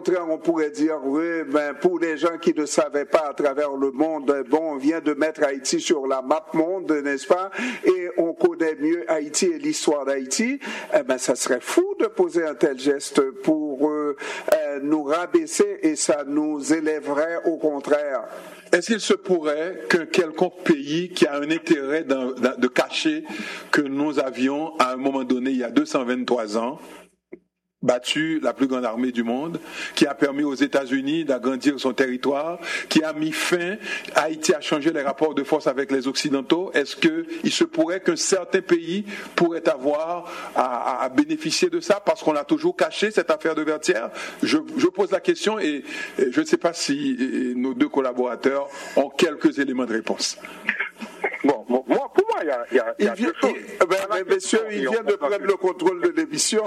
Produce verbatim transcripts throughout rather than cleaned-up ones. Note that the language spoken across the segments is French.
contraire, on pourrait dire, oui, ben, pour les gens qui ne savaient pas à travers le monde, bon, on vient de mettre Haïti sur la map monde, n'est-ce pas? Et on connaît mieux Haïti et l'histoire d'Haïti. Eh ben, ça serait fou de poser un tel geste pour euh, euh, nous rabaisser et ça nous élèverait au contraire. Est-ce qu'il se pourrait qu'un quelconque pays qui a un intérêt dans, dans, de cacher que nous avions, à un moment donné, il y a deux cent vingt-trois ans, battu la plus grande armée du monde, qui a permis aux États-Unis d'agrandir son territoire, qui a mis fin, Haïti a changé les rapports de force avec les Occidentaux. Est-ce qu'il se pourrait qu'un certain pays pourrait avoir à, à bénéficier de ça parce qu'on a toujours caché cette affaire de Vertières? je, je pose la question et, et je ne sais pas si nos deux collaborateurs ont quelques éléments de réponse. Bon, moi, pour moi, il y a, il y a, il y a il deux vient, choses. Il, ben, ben, messieurs, il vient de prendre le contrôle de l'émission.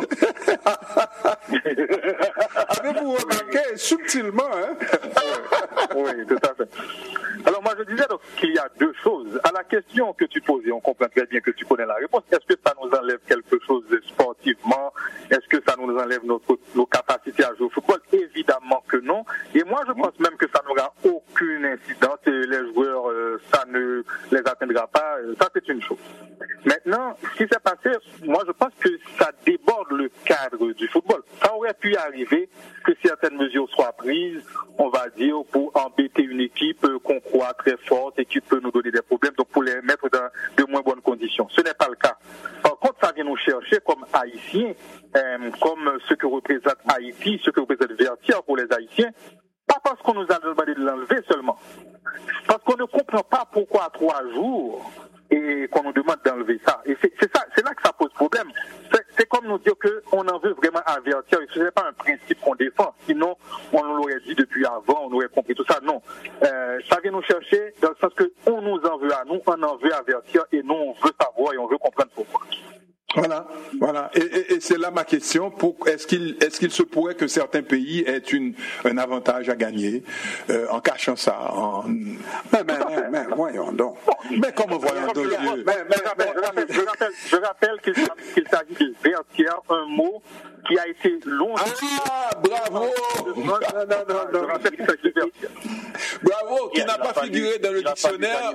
Avez-vous remarqué subtilement, hein? Oui, oui, tout à fait. Alors moi je disais donc qu'il y a deux choses. À la question que tu posais, on comprend très bien que tu connais la réponse. Est-ce que ça nous enlève quelque chose sportivement? Est-ce que ça nous enlève notre, nos capacités à jouer au football? Évidemment que non. Et moi je pense même que ça n'aura aucune incidence. Les joueurs, euh, ça ne les atteindra pas. Ça c'est une chose. Maintenant, ce qui s'est passé, moi je pense que ça déborde le cadre du football. Ça aurait pu arriver que certaines mesures soient prises, on va dire, pour embêter une équipe qu'on croit très forte et qui peut nous donner des problèmes, donc pour les mettre dans de moins bonnes conditions. Ce n'est pas le cas. Par contre, ça vient nous chercher comme Haïtiens, euh, comme ce que représente Haïti, ce que représente Vertières pour les Haïtiens, pas parce qu'on nous a demandé de l'enlever seulement, parce qu'on ne comprend pas pourquoi à trois jours et qu'on nous demande d'enlever ça. Et c'est, c'est ça, c'est là que ça pose problème. C'est, c'est comme nous dire qu'on en veut vraiment à Vertières. Ce n'est pas un principe qu'on défend. Sinon, on nous l'aurait dit depuis avant, on aurait compris tout ça. Non. Euh, ça vient nous chercher dans le sens que on nous en veut à nous, on en veut à Vertières et nous, on veut savoir et on veut comprendre pourquoi. Voilà, voilà. Et, et, et c'est là ma question. Pour, est-ce qu'il, est-ce qu'il se pourrait que certains pays aient une, un avantage à gagner euh, en cachant ça en... Mais, mais, mais, mais voyons donc. Mais comment voyons donc Dieu? Mais, mais, mais, je, rappelle, je, rappelle, je rappelle qu'il, qu'il s'agit de Vertières, un mot qui a été longtemps... Ah, bravo! Non, non, non, non. Je rappelle qu'il s'agit de Vertières. Bravo, qui n'a pas figuré dans le dictionnaire.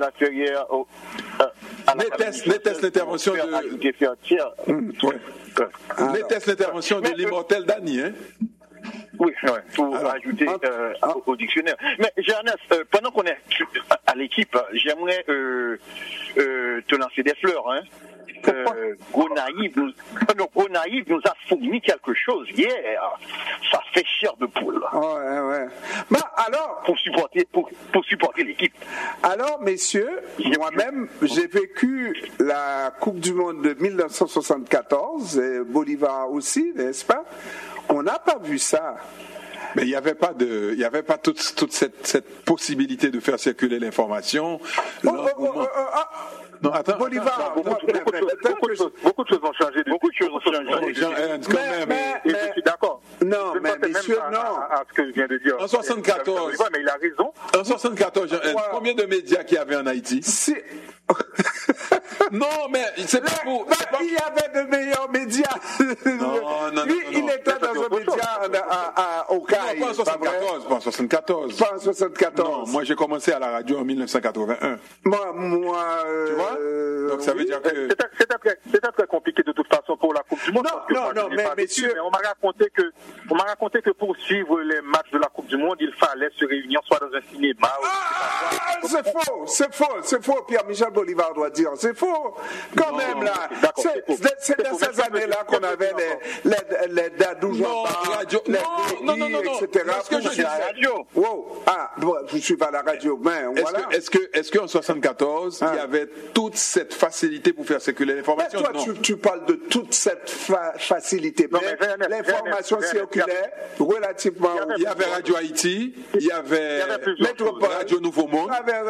N'était-ce l'intervention de... Mmh, ouais. N'était-ce l'intervention de l'immortel Dany, hein? Oui, ouais, pour alors, ajouter euh, ah, au, au dictionnaire. Mais Ernest, euh, pendant qu'on est à l'équipe, j'aimerais euh, euh, te lancer des fleurs, hein. Euh, Gonaïve nous, non, Gonaïve nous a fourni quelque chose hier. Ça fait chair de poule. Ouais, ouais. Bah, alors, pour supporter, pour, pour supporter l'équipe. Alors, messieurs, j'ai moi-même, j'ai vécu la Coupe du Monde de dix-neuf cent soixante-quatorze, et Bolivar aussi, n'est-ce pas? On n'a pas vu ça. Mais il n'y avait pas de, il y avait pas toute, toute cette, cette possibilité de faire circuler l'information. Oh, oh, oh, oh, oh, non, attends. Bolivar, beaucoup, beaucoup, beaucoup, de choses, beaucoup, de choses, beaucoup de choses ont changé. Beaucoup de choses ont changé. Jean Ernst, quand même. Mais, mais, et je suis d'accord. Non, je mais messieurs, à, non. À, à ce que je viens de dire. En soixante-quatorze. Mais il a raison. En soixante-quatorze, Jean Ernst, combien de médias qu'il y avait en Haïti? Si... Non, mais c'est pas pour... Bah, il y avait de meilleurs médias. Non, non, Lui, non, il non. était dans un média à, à, au Caire. Non, pas en soixante-quatorze, pas en soixante-quatorze. Pas en soixante-quatorze. Non, moi j'ai commencé à la radio en dix-neuf cent quatre-vingt-un. Moi, moi... Euh, tu vois euh, Donc ça veut oui. dire que... C'était, c'était, très, c'était très compliqué de toute façon pour la Coupe du Monde. Non, non, non, mais messieurs... Mais on m'a raconté que, on m'a raconté que pour suivre les matchs de la Coupe du Monde, il fallait se réunir soit dans un cinéma... Ah, ou... c'est faux, c'est faux, c'est faux, Pierre-Michel Bolivar doit dire, c'est faux. Quand non, même là, c'est, c'est, c'est dans ces années-là qu'on avait les, les, les Dadou Jamba, les non, non, non, non, et cetera. Est-ce que je suis à la radio? Wow. Ah, bon, je suis pas à la radio, mais est-ce voilà. Que, est-ce que, est-ce qu'en soixante-quatorze, ah. il y avait toute cette facilité pour faire circuler l'information? Mais toi, tu, tu parles de toute cette fa- facilité. Non, mais, mais l'information circulait relativement. Il y avait Radio Haïti, il y avait, Métropole, Radio Nouveau Monde.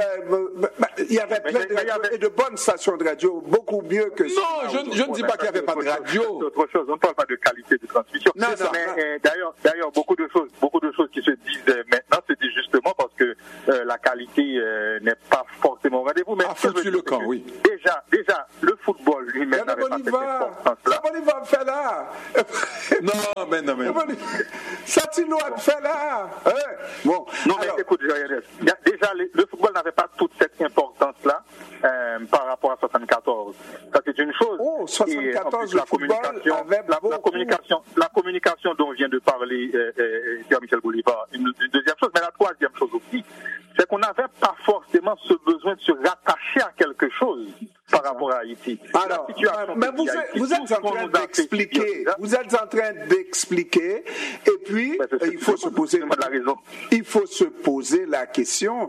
Il y avait plein de radios et de bonnes stations de radio, beaucoup mieux que ça. Non, je, je ne dis pas qu'il n'y avait pas de radio. C'est autre chose. On ne parle pas de qualité de transmission. Non, non, mais non. Euh, d'ailleurs, d'ailleurs, beaucoup de choses, beaucoup de choses qui se disent euh, maintenant se disent justement parce que euh, euh, la qualité euh, n'est pas forcément au rendez-vous. Mais ah, faut sur le camp, oui. Déjà, déjà, le football lui-même n'avait pas cette importance-là. Ça va faire là. Non, mais non, mais. Ça, tu dois faire là. Hein? Bon. Non, mais alors, écoute, déjà, le football n'avait pas toute cette importance-là euh, par rapport à soixante-quatorze. Ça, c'est une chose. Oh, soixante-quatorze, et, en plus, la communication, avait la, la communication, la communication dont vient de parler euh, euh, Pierre-Michel Bolivar, une, une deuxième chose, mais la troisième chose aussi, c'est qu'on n'avait pas forcément ce besoin de se rattacher à quelque chose par rapport à Haïti. Alors, mais vous, êtes, vous êtes en train d'expliquer, vous êtes en train d'expliquer, et puis ben, il faut se poser, la raison. il faut se poser la question: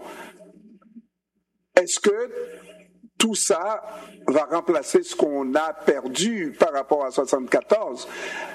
est-ce que tout ça va remplacer ce qu'on a perdu par rapport à soixante-quatorze?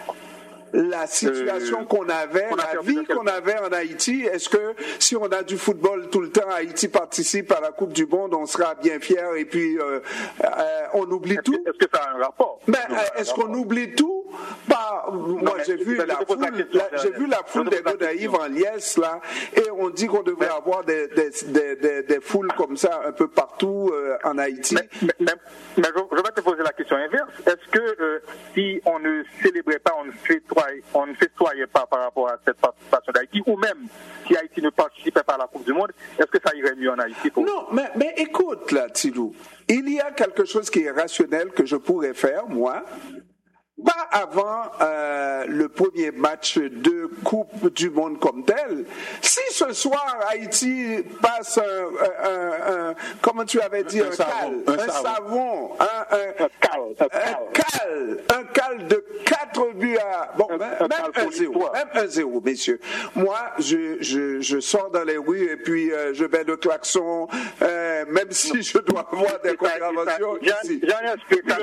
La situation euh, qu'on avait, la vie qu'on avait en Haïti, est-ce que si on a du football tout le temps, Haïti participe à la Coupe du Monde, on sera bien fiers et puis euh, euh, on oublie est-ce tout? Que, est-ce que ça a un rapport? Ben, euh, est-ce qu'on oublie tout? Pas, moi, non, j'ai vu, la foule, la, j'ai vu la foule des Godaïves en liesse, là, et on dit qu'on devrait mais, avoir des, des, des, des, des foules comme ça un peu partout euh, en Haïti. Mais, mais, mais, mais je, je vais te poser la question inverse. Est-ce que euh, si on ne célébrait pas, on ne fêtoyait, on ne fêtoyait pas par rapport à cette participation d'Haïti, ou même si Haïti ne participait pas à la Coupe du Monde, est-ce que ça irait mieux en Haïti pour... Non, mais, mais écoute là, Tilou, il y a quelque chose qui est rationnel que je pourrais faire, moi. Pas avant euh, le premier match de Coupe du Monde comme tel. Si ce soir Haïti passe un, un, un, un comment tu avais dit, un, un, savon, cal, un, un savon, savon un, un, un cal, un cal, un cal, un cal de quatre buts à bon, un, même un, un zéro, même un zéro, messieurs. Moi, je, je, je sors dans les rues et puis euh, je mets le klaxon, euh, même si je dois avoir des contraventions ici. J'ai rien expliqué,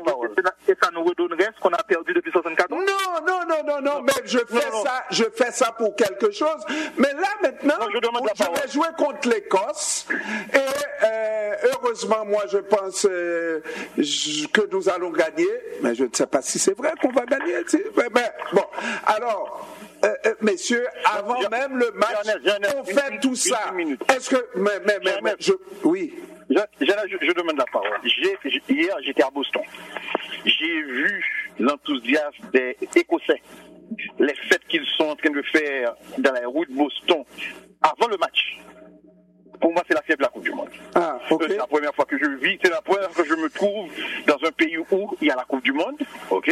et ça nous redonnerait ce qu'on a perdu depuis soixante-quatorze. Non, non, non, non, non, mais je fais non, ça, je fais ça pour quelque chose. Mais là maintenant, non, je, je vais jouer contre l'Écosse et euh, heureusement, moi, je pense euh, que nous allons gagner. Mais je ne sais pas si c'est vrai qu'on va gagner. Mais, mais, bon, alors. Euh, euh, messieurs, avant je, même le match, je, je, je, on fait une, tout une, ça. Une Est-ce que, mais, mais, mais, mais je, oui. Je, je, je demande la parole. J'ai, hier, j'étais à Boston. J'ai vu l'enthousiasme des Écossais, les fêtes qu'ils sont en train de faire dans la rue de Boston avant le match. Pour moi, c'est la fièvre de la Coupe du Monde. Ah, okay. C'est la première fois que je vis, c'est la première fois que je me trouve dans un pays où il y a la Coupe du Monde, ok.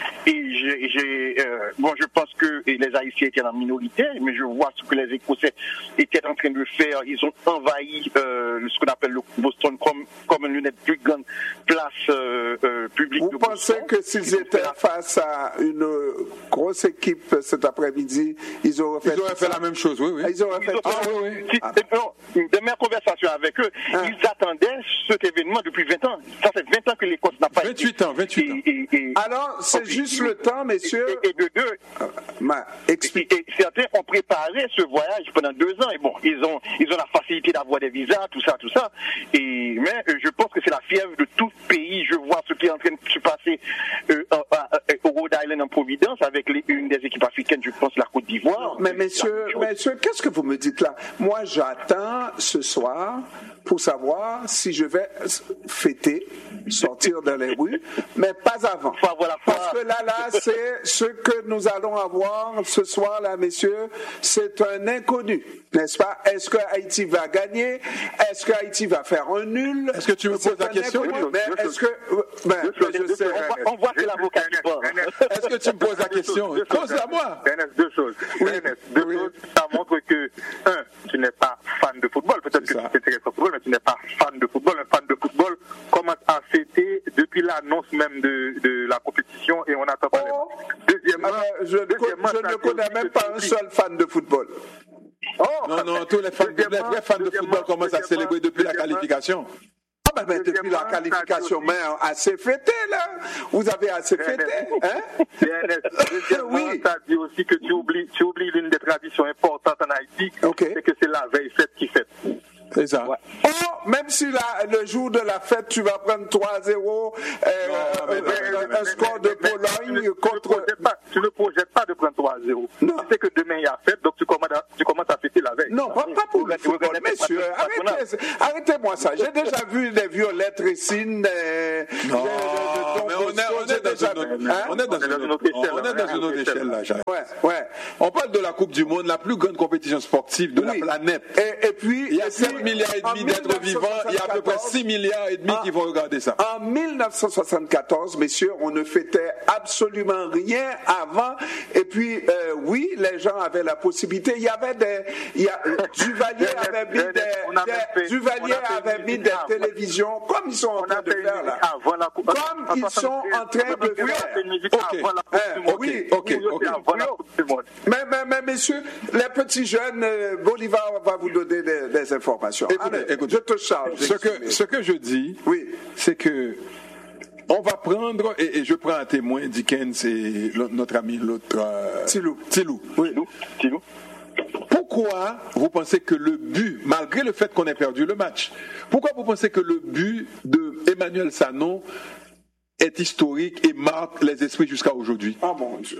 Et j'ai, j'ai euh, bon, je pense que les Haïtiens étaient en minorité, mais je vois ce que les Écossais étaient en train de faire. Ils ont envahi euh, ce qu'on appelle le Boston comme comme une des plus grandes places euh, euh, publiques. Vous de pensez Boston. Que s'ils étaient face à une grosse équipe cet après-midi, ils auraient fait, ils auraient fait la même chose, oui, oui. Ils auraient fait. Ah, oui, oui. Si, ah. non, de mes conversations avec eux, ah. ils attendaient cet événement depuis vingt ans. Ça fait vingt ans que l'Écosse n'a pas vingt-huit ans, vingt-huit ans. Et, et, et, Alors, c'est okay. juste le temps, messieurs. Et, et de deux, ah, ma, explique. Et, et certains ont préparé ce voyage pendant deux ans. Et bon, ils ont, ils ont la facilité d'avoir des visas, tout ça, tout ça. Et, mais euh, je pense que c'est la fièvre de tout pays. Je vois ce qui est en train de se passer euh, euh, euh, au Rhode Island en Providence avec les, une des équipes africaines, je pense, la Côte d'Ivoire. Mais messieurs, messieurs, qu'est-ce que vous me dites là? Moi, j'attends ce soir pour savoir si je vais fêter, sortir dans les rues, mais pas avant. Parce que là, là, c'est ce que nous allons avoir ce soir-là, messieurs, c'est un inconnu, n'est-ce pas? Est-ce que Haïti va gagner? Est-ce que Haïti va faire un nul? Est-ce que tu me poses la question? Mais est-ce que... Ben, je sais. On voit que l'avocat Est-ce que tu me poses la question? Pose-la moi. Deux choses. Deux choses. Ça montre que, un, tu n'es pas fan de football. Peut-être que tu t'intéresses au football, mais tu n'es pas fan de football. Un fan de football commence à fêter depuis l'annonce même de, de la compétition et on n'attend pas oh. les... Deuxièmement, Alors, je, deuxièmement, je ne connais même pas un seul fan de football. Oh, non, non, tous les fans, les vrais fans de football commencent à célébrer depuis la qualification. Ah ben, ben depuis la qualification, mais assez fêté là. Vous avez assez fêté, hein? Oui. Ça dit aussi que tu oublies, tu oublies l'une des traditions importantes en Haïti, okay. C'est que c'est la veille fête qui fête. C'est ça. Ouais. Oh, même si la, le jour de la fête, tu vas prendre trois zéro, euh, non, mais, euh, mais, un mais, score mais, de mais, Pologne tu contre... Ne pas, tu ne projettes pas de prendre trois zéro. Tu sais que demain il y a fête, donc tu commences à, tu commences à fêter la veille. Non, pas, pas pour le football, messieurs. Arrêtez, arrêtez-moi ça. J'ai déjà vu des violettes récines. Euh, non, de, de, de, mais on est, on est déjà, dans une, hein? on est dans une autre échelle. On est dans une autre échelle là, Jacques. Ouais, ouais. On parle de la Coupe du Monde, la plus grande compétition sportive de oui. la planète. Et, et puis, il y a sept milliards et demi d'êtres vivants, il y a à peu près six milliards et demi en, qui vont regarder ça. En mille neuf cent soixante-quatorze, messieurs, on ne fêtait absolument rien avant. Et puis, euh, oui, les gens avaient la possibilité. Il y avait des, il y a, Duvalier avait mis des, des Duvalier avait mis des télévisions, comme ils sont en train de faire là. Comme ils sont en train de faire. Oui, ok, ok. Mais, mais, mais, messieurs, les petits jeunes, euh, Bolivar va vous donner des, des informations. Écoutez, Allez, écoutez, je te charge. Ce que, ce que je dis, oui. c'est que on va prendre, et, et je prends un témoin, Dickens et notre ami, l'autre... Euh, Tilou. Tilou. Oui. Tilou. Pourquoi vous pensez que le but, malgré le fait qu'on ait perdu le match, pourquoi vous pensez que le but de Emmanuel Sanon est historique et marque les esprits jusqu'à aujourd'hui? Ah mon Dieu.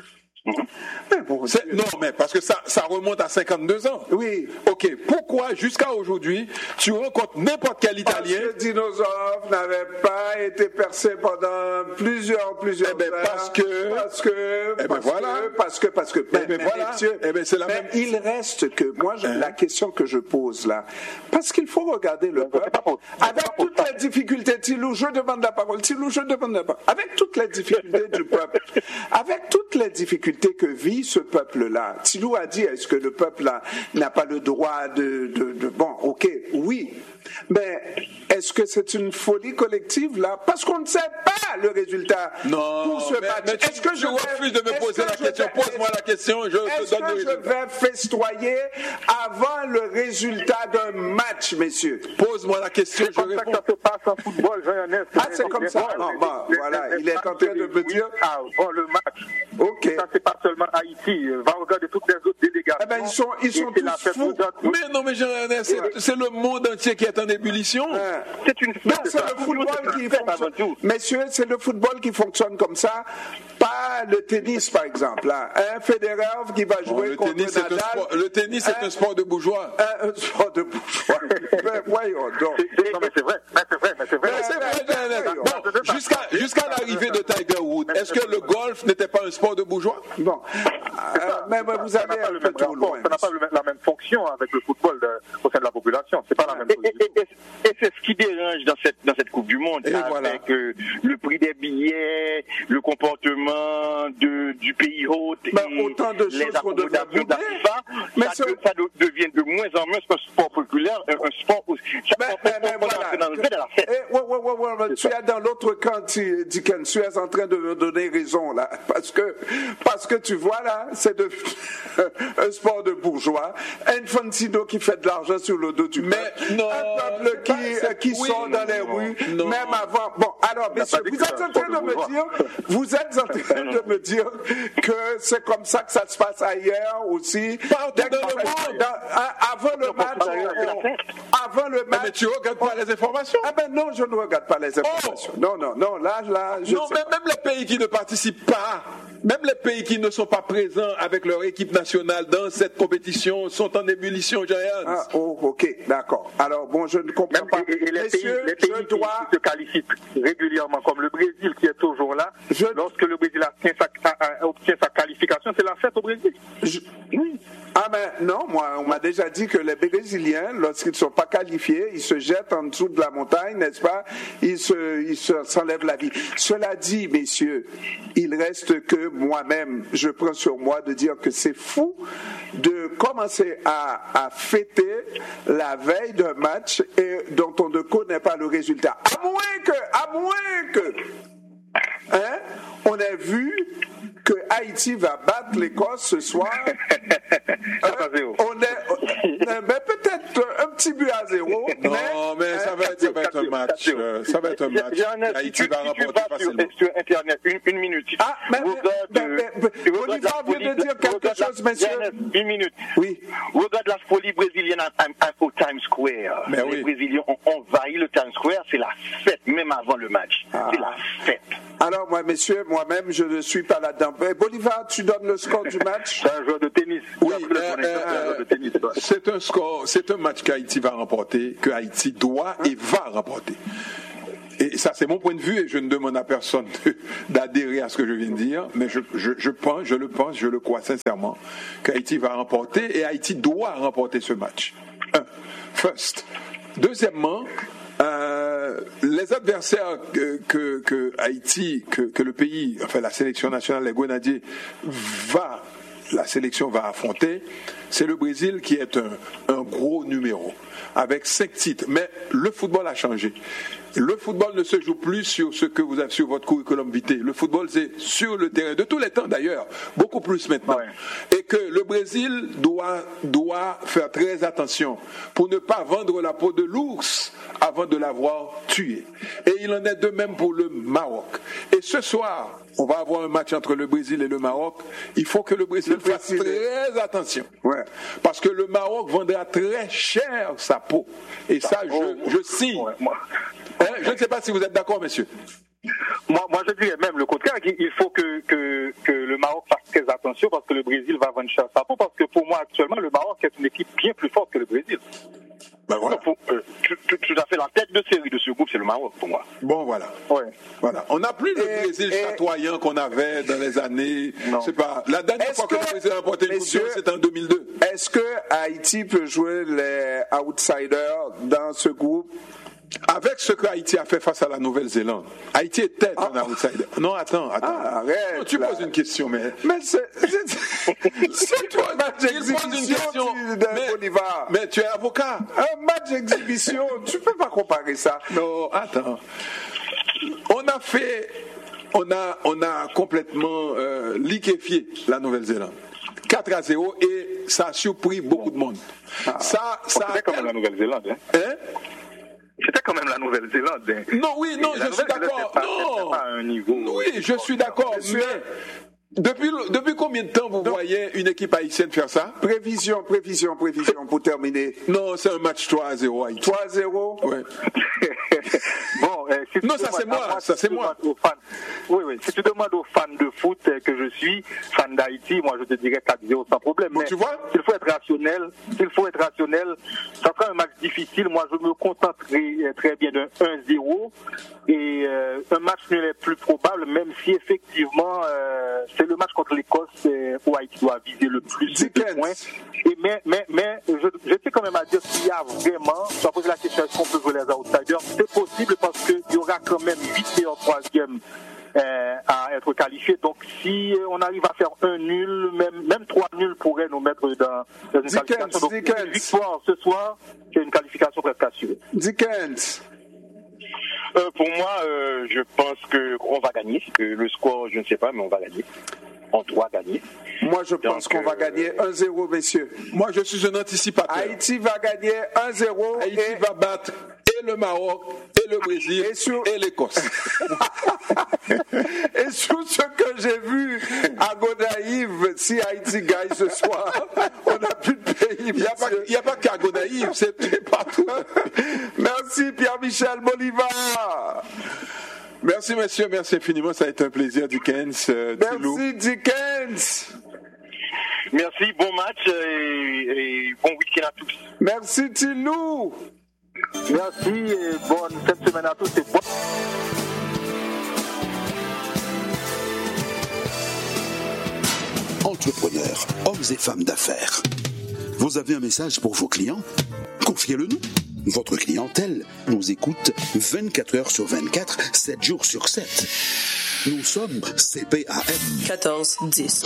Mais bon, non, mais parce que ça, ça remonte à cinquante-deux ans. Oui. Ok, pourquoi jusqu'à aujourd'hui, tu rencontres n'importe quel Italien... Parce que Dinosaure n'avait pas été percé pendant plusieurs, plusieurs eh ben, heures. Parce que... Parce que... Eh ben parce voilà. que... Parce que... Parce que... Eh ben, mais, voilà. Messieurs, eh ben, c'est la mais même... il reste que... Moi, je, hein? la question que je pose là, parce qu'il faut regarder le peuple, avec toutes les difficultés, Tilou, je demande la parole, Tilou, je demande la parole, avec toutes les difficultés du peuple, avec toutes les difficultés que vit ce peuple-là. Tilou a dit, est-ce que le peuple-là n'a pas le droit de, de, de... Bon, ok, oui. Mais est-ce que c'est une folie collective, là? Parce qu'on ne sait pas le résultat non, pour ce mais, match. Mais tu, est-ce que je refuses de me poser la question? Vais, Pose-moi la question, je te donne le résultat. Est-ce que je vais festoyer avant le résultat d'un match, messieurs? Pose-moi la question, je réponds. C'est comme ça que ça se passe en football, Jean-Ernest. Ah, c'est comme ça? Non, bon, voilà, il est en train de me dire... Avant le match. Ok. Ça, c'est pas seulement Haïti. Va regarder toutes les autres délégations. Eh ben, ils sont, ils sont tous fous. Mais non, mais Jean-Ernest, c'est, ouais. c'est le monde entier qui est en ébullition. Ouais. C'est une non, c'est le football qui fonctionne. Messieurs, c'est le football qui fonctionne comme ça, pas le tennis, par exemple. Hein. Un Federer qui va jouer bon, contre tennis, Nadal. Sport, le tennis, c'est un, un sport de bourgeois. Un, un sport de bourgeois. Mais voyons donc. Non, mais c'est vrai, mais c'est vrai, mais c'est vrai. Mais c'est vrai, bon, jusqu'à, jusqu'à l'arrivée de Tiger Woods, est-ce que le golf n'était pas un sport de bourgeois? Bon. Euh, mais vous avez un peu trop loin. Ça n'a pas la même fonction avec le football de, au sein de la population. C'est pas la même chose. Et, et, et, et c'est ce qui dérange dans cette, dans cette Coupe du Monde, et avec voilà. euh, le prix des billets, le comportement de, du pays hôte, ben, et autant de les choses qu'on devrait accommodations d'A F A, mais ça, ça devient de moins en moins un sport populaire, un, un sport où ça ben, on, ben, ben, on voilà. est dans le jeu de la fête. Eh, ouais, ouais, ouais, ouais, tu es dans l'autre camp, Dickens, tu es en train de me donner raison là, parce que, parce que tu vois là, c'est de, un sport de bourgeois, Infantino qui fait de l'argent sur le dos du mais peuple, non, un peuple qui, pas, qui oui, sort dans les non, rues, non. même avant. Bon, alors messieurs, vous êtes en train de me dire, vous êtes en train de me dire que c'est comme ça que ça se passe ailleurs aussi. Partout dans le monde. Dans, avant le match, on, avant le match. Mais tu regardes pas les informations? Ah ben non, je ne regarde pas les informations. Oh. Non, non, non, là, là, je non, sais mais pas. même les pays qui ne participent pas, même les pays qui ne sont pas présents avec leur équipe nationale dans cette compétition sont en ébullition, Giants. Ah, oh, ok, d'accord. Alors, bon, je ne comprends même, pas. Et, et les Messieurs, pays, les pays je qui, dois... qui se qualifient régulièrement, comme le Brésil qui est toujours là, je... lorsque le Brésil obtient sa, obtient sa qualification, c'est la fête au Brésil. Je... Oui. Ah ben non, moi, on m'a déjà dit que les Brésiliens, lorsqu'ils ne sont pas qualifiés, ils se jettent en dessous de la montagne, n'est-ce pas? Ils se, ils se, s'enlèvent la vie. Cela dit, messieurs, il reste que moi-même, je prends sur moi de dire que c'est fou de commencer à, à fêter la veille d'un match et dont on ne connaît pas le résultat. À moins que, à moins que, hein, on ait vu que Haïti va battre l'Écosse ce soir. euh, on est, euh, mais peut-être, juste un petit but à zéro. Non, mais, mais ça, va être, ça va être un match. Euh, ça va être un match. Haïti va remporter facilement. Sur Internet, une, une minute. Ah, mais, mais, mais Bolivar vient de dire quelque chose, monsieur. Une minute. Oui. Regarde la folie brésilienne au Times Square. Mais Les oui. Brésiliens ont envahi le Times Square. C'est la fête, même avant le match. Ah. C'est la fête. Alors, moi, messieurs, moi-même, je ne suis pas là-dedans. Bolivar, tu donnes le score du match? C'est un joueur de tennis. Oui, euh, euh, de tennis, c'est un score, c'est un match qu'Haïti va remporter, que Haïti doit et va remporter. Et ça, c'est mon point de vue, et je ne demande à personne de, d'adhérer à ce que je viens de dire, mais je, je, je pense, je le pense, je le crois sincèrement, qu'Haïti va remporter, et Haïti doit remporter ce match. Un, first. Deuxièmement, euh, les adversaires que, que, que Haïti, que, que le pays, enfin la sélection nationale, les Grenadiers, va, la sélection va affronter, c'est le Brésil qui est un, un gros numéro, avec cinq titres. Mais le football a changé. Le football ne se joue plus sur ce que vous avez sur votre curriculum vitae. Le football, c'est sur le terrain, de tous les temps d'ailleurs, beaucoup plus maintenant. Ouais. Et que le Brésil doit, doit faire très attention pour ne pas vendre la peau de l'ours avant de l'avoir tué. Et il en est de même pour le Maroc. Et ce soir, on va avoir un match entre le Brésil et le Maroc. Il faut que le Brésil le fasse très attention. Ouais. Parce que le Maroc vendra très cher sa peau. Et ça, ça je, je signe. Ouais, moi. Hein, je ne sais pas si vous êtes d'accord, messieurs. Moi, moi, je dirais même le contraire. Il faut que, que, que le Maroc fasse très attention parce que le Brésil va vendre cher sa peau. Parce que pour moi, actuellement, le Maroc est une équipe bien plus forte que le Brésil. Ben voilà. Pour, euh, tout, tout, tout à fait, la tête de série de ce groupe, c'est le Maroc pour moi. Bon, voilà. Ouais. Voilà. On n'a plus le et, Brésil et... chatoyant qu'on avait dans les années. Non. C'est pas. La dernière est-ce fois que, que le Brésil a remporté une coupe du monde, c'était en deux mille deux. Est-ce que Haïti peut jouer les outsiders dans ce groupe? Avec ce que Haïti a fait face à la Nouvelle-Zélande, Haïti était ah. un outsider. Non, attends, attends. Ah, arrête, non, tu là. poses une question, mais. Mais c'est. C'est, c'est toi, un match d'exhibition de mais, Bolivar. Mais tu es avocat. Un match d'exhibition, tu peux pas comparer ça. Non, attends. On a fait. On a, on a complètement euh, liquéfié la Nouvelle-Zélande. quatre à zéro et ça a surpris beaucoup de monde. Ah. Ça, ça a comme la Nouvelle-Zélande. Hein? Hein? C'était quand même la Nouvelle-Zélande. Hein. Non, oui, non, je suis d'accord. Pas, non. Pas un niveau oui, je suis d'accord. Mais depuis, depuis combien de temps vous donc, voyez une équipe haïtienne faire ça? Prévision, prévision, prévision pour terminer. Non, c'est un match trois à zéro Haïti. trois à zéro Oui. Bon, euh, si non, ça c'est moi, moi, ça c'est moi. Fans, oui, oui. Si tu demandes aux fans de foot que je suis, fan d'Haïti, moi je te dirais quatre zéro sans problème. Bon, mais tu vois? S'il faut être rationnel, s'il faut être rationnel, ça sera un match difficile. Moi je me contenterai très bien d'un un zéro et euh, un match nul est plus probable, même si effectivement euh, c'est le match contre l'Écosse euh, où Haïti doit viser le plus de points. Et mais mais mais je, je sais quand même à dire qu'il y a vraiment, tu as posé la question est-ce qu'on peut jouer les outsiders? C'est possible parce qu'il y aura quand même huit meilleurs troisième euh, à être qualifiés. Donc si on arrive à faire un nul, même même trois nuls pourraient nous mettre dans, dans une Dickens, qualification. Donc Dickens. Une victoire ce soir, c'est une qualification presque assurée. Dickens. Euh, pour moi, euh, je pense qu'on va gagner. Euh, le score, je ne sais pas, mais on va gagner. On doit gagner. Moi, je pense Donc, qu'on euh... va gagner un zéro, messieurs. Moi, je suis un anticipateur. Haïti va gagner un zéro. Haïti et... va battre et le Maroc, et le Brésil, et, sur... et l'Écosse. Et sur ce que j'ai vu à Gonaïve, si Haïti gagne ce soir, on n'a plus de pays. Il n'y a, a pas qu'à Gonaïve, c'est partout. Merci Pierre-Michel Bolivar. Merci messieurs, merci infiniment, ça a été un plaisir Dickens. Euh, merci Tilou. Dickens. Merci, bon match et, et bon week-end à tous. Merci Tilou. Merci et bonne fin de semaine à tous. Et bon... Entrepreneurs, hommes et femmes d'affaires. Vous avez un message pour vos clients? Confiez-le nous. Votre clientèle nous écoute vingt-quatre heures sur vingt-quatre, sept jours sur sept. Nous sommes C P A M quatorze dix.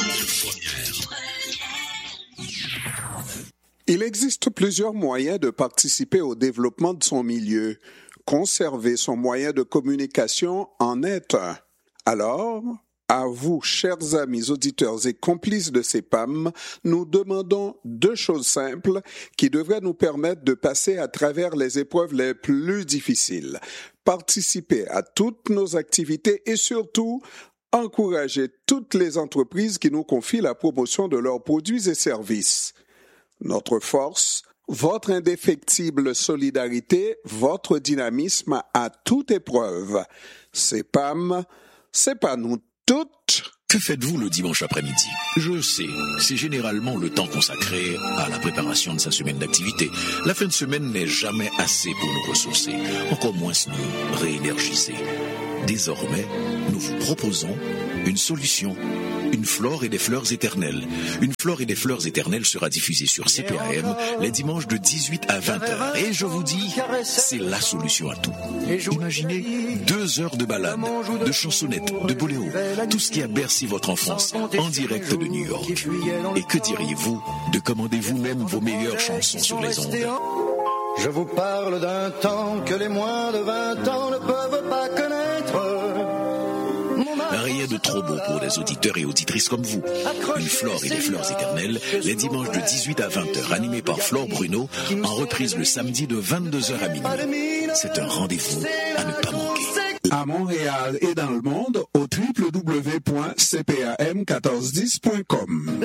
Il existe plusieurs moyens de participer au développement de son milieu. Conserver son moyen de communication en est un. Alors, À vous, chers amis auditeurs et complices de C E P A M, nous demandons deux choses simples qui devraient nous permettre de passer à travers les épreuves les plus difficiles. Participer à toutes nos activités et surtout, encourager toutes les entreprises qui nous confient la promotion de leurs produits et services. Notre force, votre indéfectible solidarité, votre dynamisme à toute épreuve. C E P A M, c'est pas nous toutes. Que faites-vous le dimanche après-midi? Je sais, c'est généralement le temps consacré à la préparation de sa semaine d'activité. La fin de semaine n'est jamais assez pour nous ressourcer, encore moins nous réénergiser. Désormais, nous vous proposons une solution. Une flore et des fleurs éternelles. Une flore et des fleurs éternelles sera diffusée sur C P A M les dimanches de dix-huit à vingt heures. Et je vous dis, c'est la solution à tout. Imaginez deux heures de balade, de chansonnettes, de boléro, tout ce qui a bercé votre enfance en direct de New York. Et que diriez-vous de commander vous-même vos meilleures chansons sur les ondes? Je vous parle d'un temps que les moins de vingt ans ne peuvent pas connaître. Rien de trop beau pour des auditeurs et auditrices comme vous. Une flore et des fleurs éternelles, les dimanches de dix-huit à vingt heures, animés par Flore Bruno, en reprise le samedi de vingt-deux heures à minuit. C'est un rendez-vous à ne pas manquer. À Montréal et dans le monde, au w w w point c p a m mille quatre cent dix point com.